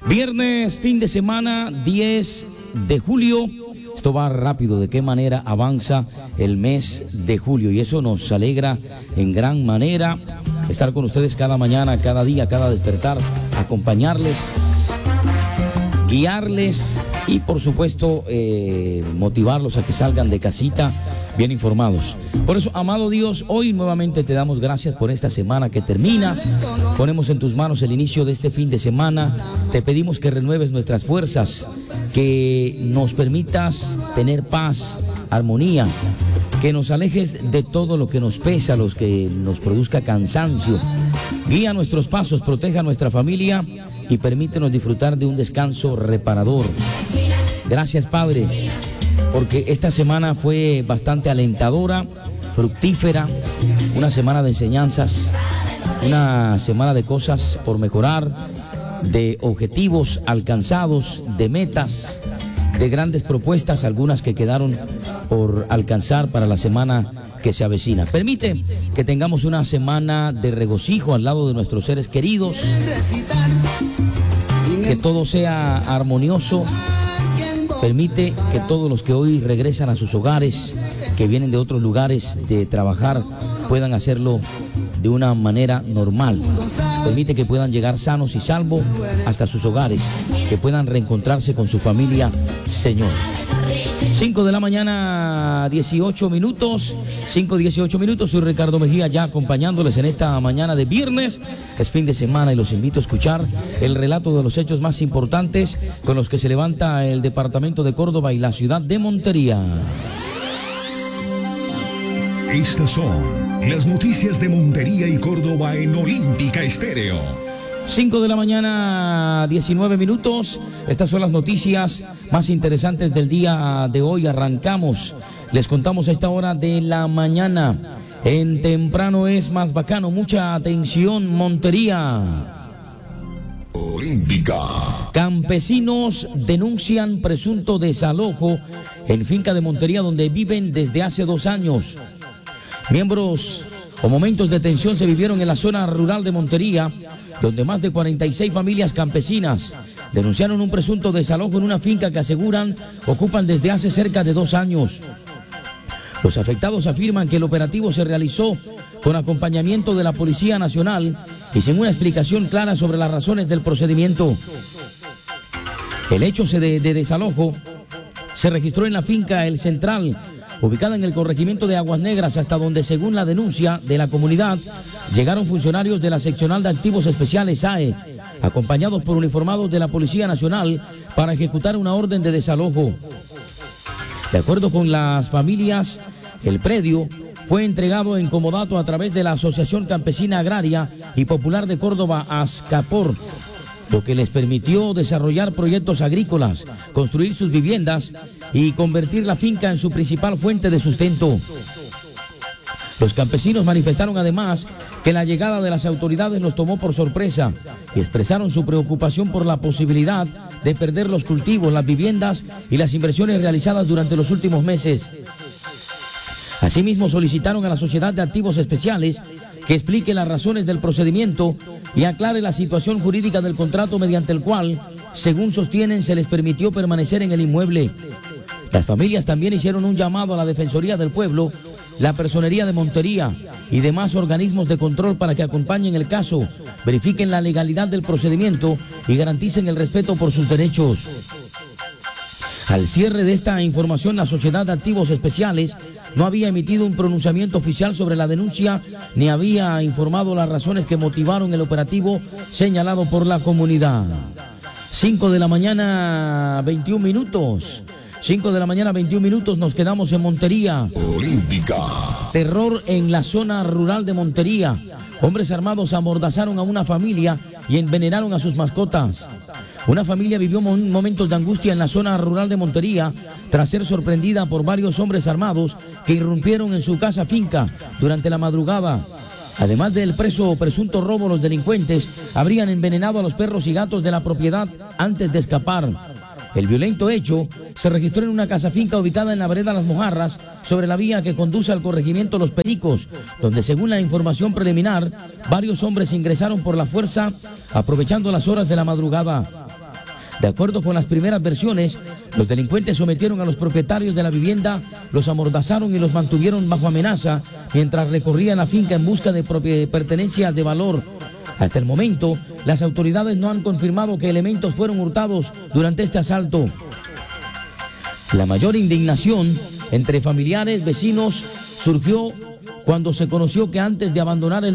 Viernes, fin de semana, 10 de julio. Esto va rápido, de qué manera avanza el mes de julio, y eso nos alegra en gran manera estar con ustedes cada mañana, cada día, cada despertar, acompañarles, guiarles y por supuesto motivarlos a que salgan de casita bien informados. Por eso, amado Dios, hoy nuevamente te damos gracias por esta semana que termina. Ponemos en tus manos el inicio de este fin de semana. Te pedimos que renueves nuestras fuerzas, que nos permitas tener paz, armonía, que nos alejes de todo lo que nos pesa, los que nos produzca cansancio. Guía nuestros pasos, proteja a nuestra familia y permítenos disfrutar de un descanso reparador. Gracias, Padre, porque esta semana fue bastante alentadora, fructífera, una semana de enseñanzas, una semana de cosas por mejorar, de objetivos alcanzados, de metas, de grandes propuestas, algunas que quedaron por alcanzar para la semana que se avecina. Permite que tengamos una semana de regocijo al lado de nuestros seres queridos, que todo sea armonioso. Permite que todos los que hoy regresan a sus hogares, que vienen de otros lugares de trabajar, puedan hacerlo de una manera normal. Permite que puedan llegar sanos y salvos hasta sus hogares, que puedan reencontrarse con su familia, Señor. 5 de la mañana, 18 minutos, 5:18 minutos. Soy Ricardo Mejía, ya acompañándoles en esta mañana de viernes. Es fin de semana y los invito a escuchar el relato de los hechos más importantes con los que se levanta el departamento de Córdoba y la ciudad de Montería. Estas son las noticias de Montería y Córdoba en Olímpica Estéreo. 5 de la mañana, 19 minutos. Estas son las noticias más interesantes del día de hoy. Arrancamos. Les contamos a esta hora de la mañana. En Temprano es más bacano. Mucha atención, Montería. Olímpica. Campesinos denuncian presunto desalojo en finca de Montería donde viven desde hace 2 años. Miembros o momentos de tensión se vivieron en la zona rural de Montería, donde más de 46 familias campesinas denunciaron un presunto desalojo en una finca que aseguran ocupan desde hace cerca de 2 años. Los afectados afirman que el operativo se realizó con acompañamiento de la Policía Nacional y sin una explicación clara sobre las razones del procedimiento. El hecho de desalojo se registró en la finca El Central, ubicada en el corregimiento de Aguas Negras, hasta donde, según la denuncia de la comunidad, llegaron funcionarios de la Seccional de Activos Especiales SAE, acompañados por uniformados de la Policía Nacional, para ejecutar una orden de desalojo. De acuerdo con las familias, el predio fue entregado en comodato a través de la Asociación Campesina Agraria y Popular de Córdoba, ASCAPOR, lo que les permitió desarrollar proyectos agrícolas, construir sus viviendas y convertir la finca en su principal fuente de sustento. Los campesinos manifestaron además que la llegada de las autoridades los tomó por sorpresa y expresaron su preocupación por la posibilidad de perder los cultivos, las viviendas y las inversiones realizadas durante los últimos meses. Asimismo, solicitaron a la Sociedad de Activos Especiales que explique las razones del procedimiento y aclare la situación jurídica del contrato mediante el cual, según sostienen, se les permitió permanecer en el inmueble. Las familias también hicieron un llamado a la Defensoría del Pueblo, la Personería de Montería y demás organismos de control para que acompañen el caso, verifiquen la legalidad del procedimiento y garanticen el respeto por sus derechos. Al cierre de esta información, la Sociedad de Activos Especiales no había emitido un pronunciamiento oficial sobre la denuncia ni había informado las razones que motivaron el operativo señalado por la comunidad. 5 de la mañana, 21 minutos. 5 de la mañana, 21 minutos, nos quedamos en Montería. Olímpica. Terror en la zona rural de Montería. Hombres armados amordazaron a una familia y envenenaron a sus mascotas. Una familia vivió momentos de angustia en la zona rural de Montería tras ser sorprendida por varios hombres armados que irrumpieron en su casa finca durante la madrugada. Además del presunto robo, los delincuentes habrían envenenado a los perros y gatos de la propiedad antes de escapar. El violento hecho se registró en una casa finca ubicada en la vereda Las Mojarras, sobre la vía que conduce al corregimiento Los Pericos, donde, según la información preliminar, varios hombres ingresaron por la fuerza aprovechando las horas de la madrugada. De acuerdo con las primeras versiones, los delincuentes sometieron a los propietarios de la vivienda, los amordazaron y los mantuvieron bajo amenaza mientras recorrían la finca en busca de pertenencias de valor. Hasta el momento, las autoridades no han confirmado que elementos fueron hurtados durante este asalto. La mayor indignación entre familiares, vecinos, surgió cuando se conoció que antes de abandonar el